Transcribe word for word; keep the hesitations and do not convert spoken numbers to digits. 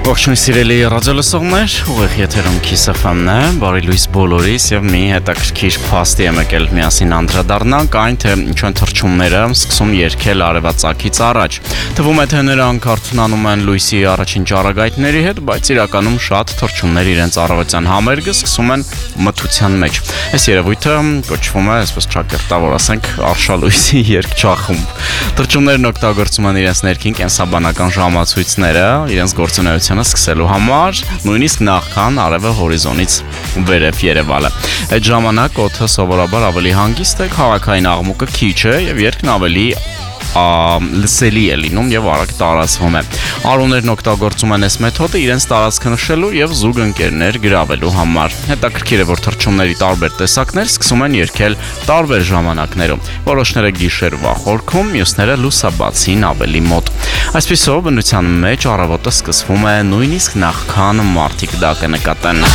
Ողջույն սիրելի ռադիոլսողներ, ուղիղ եթերում Kiss F M-ն է, բարի լույս բոլորիս եւ մի հետաքրքիր փաստի եմ եկել միասին անդրադառնանք այն, թե ինչ են թռչունները սկսում երգել արևածագից առաջ։ Թվում է, թե նրանք արթնանում են լույսի առաջին ճառագայթների հետ, բայց իրականում շատ թռչուններ իրենց առավոտյան համերգը սկսում են մթության մեջ։ Այս երևույթը կոչվում է, այսպես ճակերտավոր ասենք, արշալույսի երգչախումբ։ Թռչուններն օգտագործում են իրենց ներքին կենսաբանական ժամացույցները, իրենց գործունեությունը սկսելու համար, նույնիսկ նախքան արևը հորիզոնից վերև երևալը։ Այդ ժամանակ օդը սովորաբար ավելի հանգիստ է, քաղաքային աղմուկը քիչ է եւ երգն ավելի լսելի է լինում եւ արագ տարածվում է։ Արուներն օգտագործում են այս մեթոդը իրենց տարածքը նշելու եւ զուգընկերներ գրավելու համար։ Հետաքրքիր է, որ թռչունների տարբեր տեսակներ սկսում են երգել տարբեր ժամանակներում։ Որոշները գիշերվա խորքում, մյուսները լուսաբացին ավելի մոտ։ Այսպիսով բնության մեջ առավոտը սկսվում է նույնիսկ նախքան մարդիկ դա կնկատեն։